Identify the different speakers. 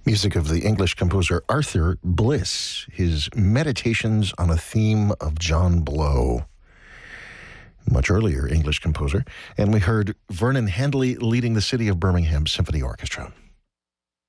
Speaker 1: Music of the English composer Arthur Bliss, his Meditations on a Theme of John Blow. Much earlier English composer. And we heard Vernon Handley leading the City of Birmingham Symphony Orchestra.